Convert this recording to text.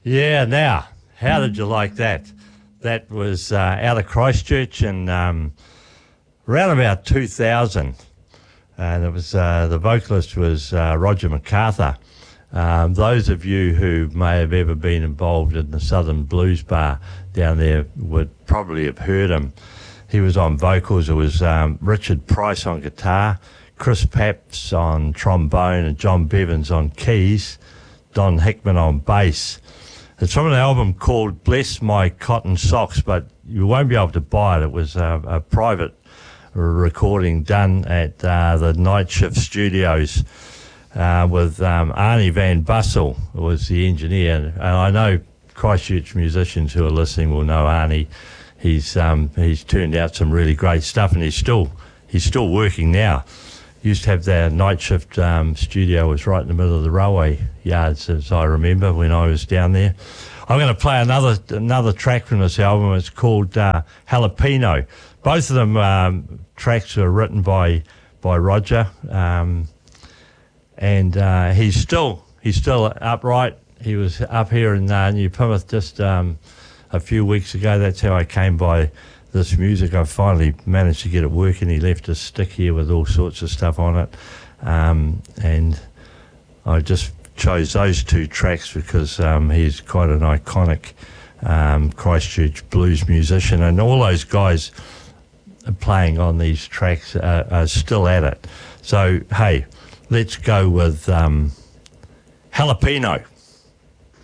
Yeah, now, how did you like that? That was out of Christchurch and around about 2000. And it was the vocalist was Roger MacArthur. Those of you who may have ever been involved in the Southern Blues Bar down there would probably have heard him. He was on vocals. It was Richard Price on guitar, Chris Papps on trombone, and John Bevins on keys, Don Hickman on bass. It's from an album called Bless My Cotton Socks, but you won't be able to buy it. It was a private recording done at the Night Shift Studios with Arnie Van Bussel, who was the engineer. And I know Christchurch musicians who are listening will know Arnie. He's turned out some really great stuff, and he's still working now. Used to have their Night Shift studio was right in the middle of the railway yards, as I remember when I was down there. I'm going to play another track from this album. It's called Jalapeno. Both of them tracks are written by Roger, and he's still upright. He was up here in New Plymouth just a few weeks ago. That's how I came by this music. I finally managed to get it working. He left a stick here with all sorts of stuff on it, and I just chose those two tracks because he's quite an iconic Christchurch blues musician, and all those guys playing on these tracks are still at it. So hey, let's go with Jalapeno.